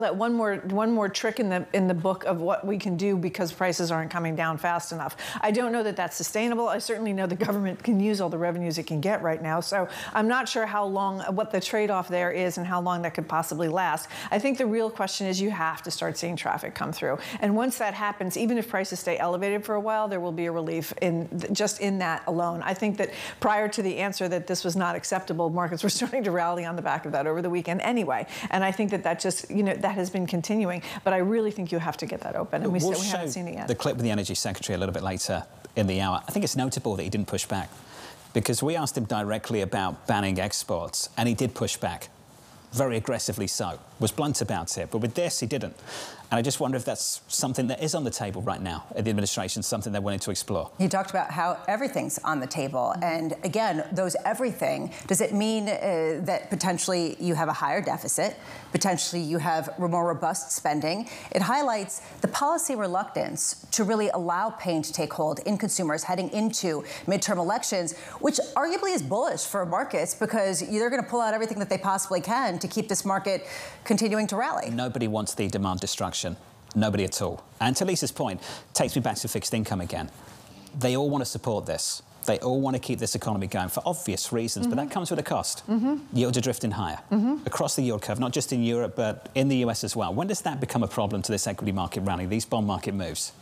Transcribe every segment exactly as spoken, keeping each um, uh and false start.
That one more one more trick in the in the book of what we can do because prices aren't coming down fast enough. I don't know that that's sustainable. I certainly know the government can use all the revenues it can get right now. So I'm not sure how long, what the trade-off there is and how long that could possibly last. I think the real question is you have to start seeing traffic come through. And once that happens, even if prices stay elevated for a while, there will be a relief in just in that alone. I think that prior to the answer that this was not acceptable, markets were starting to rally on the back of that over the weekend anyway. And I think that that just, you know, that has been continuing, but I really think you have to get that open, and we, we'll still, we haven't seen it yet. The clip with the Energy Secretary a little bit later in the hour. I think it's notable that he didn't push back, because we asked him directly about banning exports, and he did push back, very aggressively so, was blunt about it, but with this he didn't. And I just wonder if that's something that is on the table right now at the administration, something they're willing to explore. You talked about how everything's on the table. And again, those everything, does it mean uh, that potentially you have a higher deficit? Potentially you have more robust spending? It highlights the policy reluctance to really allow pain to take hold in consumers heading into midterm elections, which arguably is bullish for markets because they're going to pull out everything that they possibly can to keep this market continuing to rally. Nobody wants the demand destruction. Nobody at all. And to Lisa's point, takes me back to fixed income again. They all want to support this. They all want to keep this economy going for obvious reasons, mm-hmm. but that comes with a cost. Mm-hmm. Yields are drifting higher mm-hmm. across the yield curve, not just in Europe, but in the U S as well. When does that become a problem to this equity market rally, these bond market moves?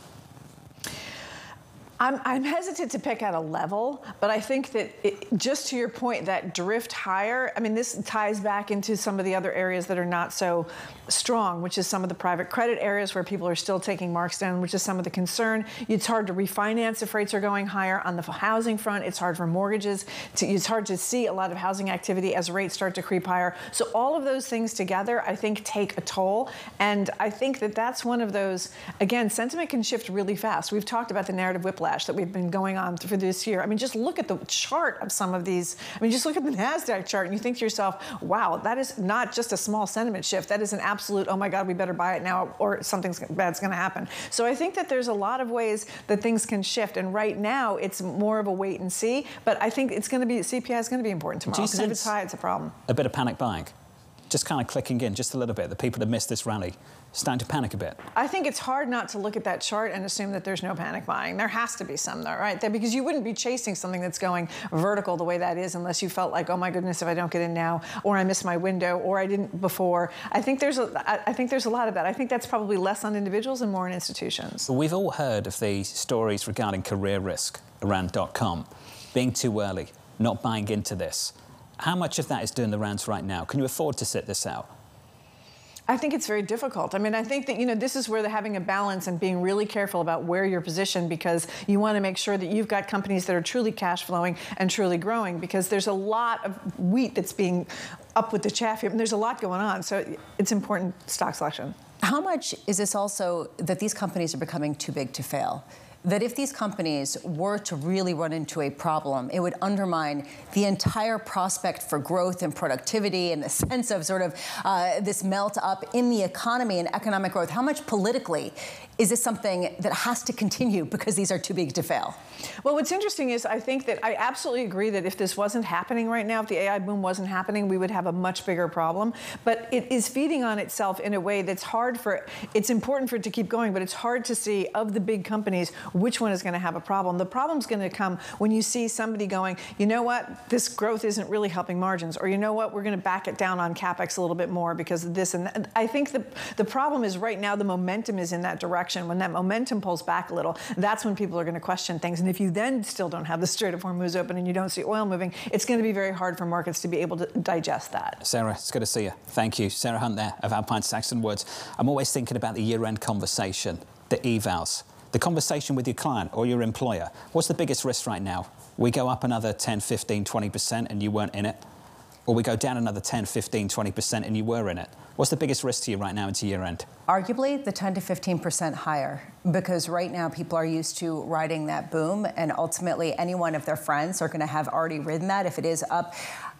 I'm, I'm hesitant to pick out a level, but I think that it, just to your point, that drift higher, I mean, this ties back into some of the other areas that are not so strong, which is some of the private credit areas where people are still taking marks down, which is some of the concern. It's hard to refinance if rates are going higher. On the housing front, it's hard for mortgages. To, it's hard to see a lot of housing activity as rates start to creep higher. So all of those things together, I think, take a toll. And I think that that's one of those, again, sentiment can shift really fast. We've talked about the narrative whiplash that we've been going on for this year. I mean, just look at the chart of some of these. I mean, just look at the NASDAQ chart and you think to yourself, wow, that is not just a small sentiment shift. That is an absolute, oh my God, we better buy it now or something bad's going to happen. So I think that there's a lot of ways that things can shift. And right now, it's more of a wait and see. But I think it's going to be, C P I is going to be important tomorrow because if it's high, it's a problem. A bit of panic buying? Just kind of clicking in just a little bit. The people that missed this rally starting to panic a bit. I think it's hard not to look at that chart and assume that there's no panic buying. There has to be some, though, right? Because you wouldn't be chasing something that's going vertical the way that is unless you felt like, oh my goodness, if I don't get in now, or I missed my window, or I didn't before. I think there's a, I think there's a lot of that. I think that's probably less on individuals and more on institutions. We've all heard of the stories regarding career risk around dot-com, being too early, not buying into this. How much of that is doing the rounds right now? Can you afford to sit this out? I think it's very difficult. I mean, I think that, you know, this is where the having a balance and being really careful about where you're positioned, because you want to make sure that you've got companies that are truly cash flowing and truly growing, because there's a lot of wheat that's being up with the chaff here. And there's a lot going on. So it's important stock selection. How much is this also that these companies are becoming too big to fail? That if these companies were to really run into a problem, it would undermine the entire prospect for growth and productivity and the sense of sort of uh, this melt up in the economy and economic growth. How much politically is this something that has to continue because these are too big to fail? Well, what's interesting is I think that I absolutely agree that if this wasn't happening right now, if the A I boom wasn't happening, we would have a much bigger problem. But it is feeding on itself in a way that's hard for, it's important for it to keep going, but it's hard to see of the big companies which one is going to have a problem. The problem's going to come when you see somebody going, you know what, this growth isn't really helping margins, or you know what, we're going to back it down on CapEx a little bit more because of this and that. I think the, the problem is right now the momentum is in that direction. When that momentum pulls back a little, that's when people are going to question things. And if you then still don't have the Strait of Hormuz open and you don't see oil moving, it's going to be very hard for markets to be able to digest that. Sarah, it's good to see you. Thank you. Sarah Hunt there of Alpine Saxon Woods. I'm always thinking about the year-end conversation, the evals. The conversation with your client or your employer. What's the biggest risk right now? We go up another ten, fifteen, twenty percent and you weren't in it? Or we go down another ten, fifteen, twenty percent and you were in it? What's the biggest risk to you right now into year end? Arguably the ten to fifteen percent higher, because right now people are used to riding that boom, and ultimately any one of their friends are going to have already ridden that if it is up.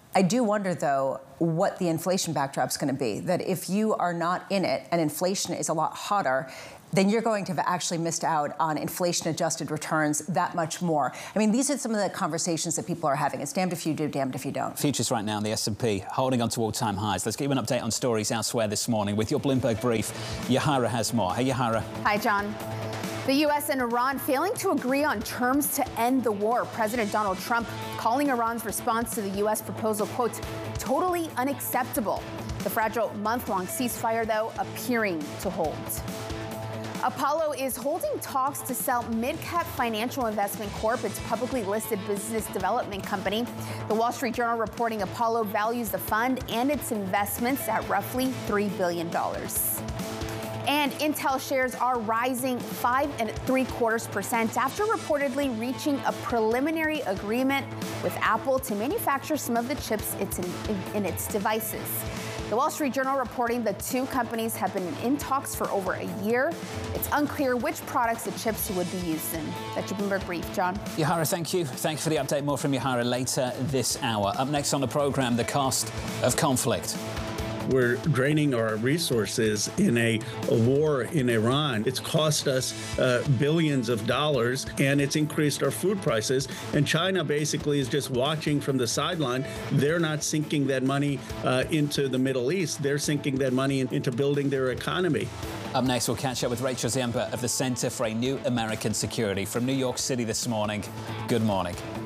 I do wonder, though, what the inflation backdrop's going to be. That if you are not in it and inflation is a lot hotter, then you're going to have actually missed out on inflation-adjusted returns that much more. I mean, these are some of the conversations that people are having. It's damned if you do, damned if you don't. Futures right now in the S and P holding on to all-time highs. Let's give you an update on stories elsewhere this morning with your Bloomberg Brief. Yahara has more. Hey, Yahara. Hi, John. The U S and Iran failing to agree on terms to end the war. President Donald Trump calling Iran's response to the U S proposal, quote, totally unacceptable. The fragile month-long ceasefire, though, appearing to hold. Apollo is holding talks to sell MidCap Financial Investment Corp, its publicly listed business development company. The Wall Street Journal reporting Apollo values the fund and its investments at roughly three billion dollars. And Intel shares are rising five and three quarters percent after reportedly reaching a preliminary agreement with Apple to manufacture some of the chips it's in, in, in its devices. The Wall Street Journal reporting the two companies have been in talks for over a year. It's unclear which products the chips would be used in. That's your Bloomberg Brief, John. Yahara, thank you. Thank you for the update. More from Yahara later this hour. Up next on the program, the cost of conflict. We're draining our resources in a, a war in Iran. It's cost us uh, billions of dollars, and it's increased our food prices. And China basically is just watching from the sideline. They're not sinking that money uh, into the Middle East. They're sinking that money in, into building their economy. Up next, we'll catch up with Rachel Ziemba of the Center for a New American Security from New York City this morning. Good morning.